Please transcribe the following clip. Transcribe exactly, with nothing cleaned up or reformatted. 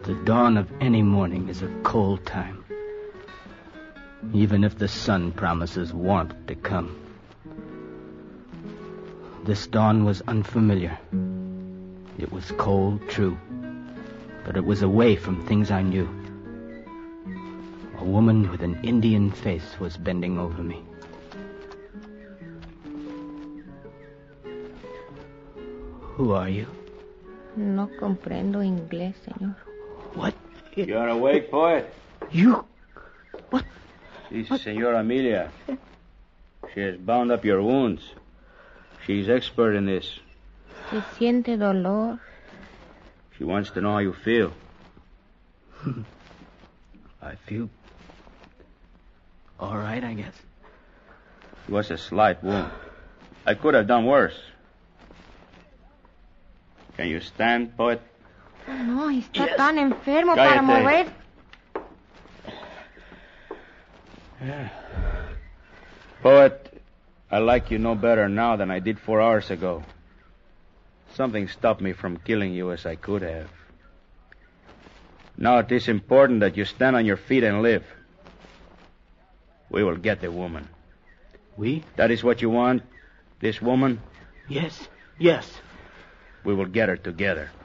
The dawn of any morning is a cold time, even if the sun promises warmth to come. This dawn was unfamiliar. It was cold, true, but it was away from things I knew. A woman with an Indian face was bending over me. Who are you? No comprendo inglés, señor. What? You're awake, poet? You? What? This is Senora Amelia. She has bound up your wounds. She's expert in this. Se siente dolor. She wants to know how you feel. I feel all right, I guess. It was a slight wound. I could have done worse. Can you stand, poet? No, está Yes. tan enfermo Cállate. para mover. Poet, I like you no better now than I did four hours ago. Something stopped me from killing you as I could have. Now it is important that you stand on your feet and live. We will get the woman. We? That is what you want? This woman? Yes, yes. We will get her together.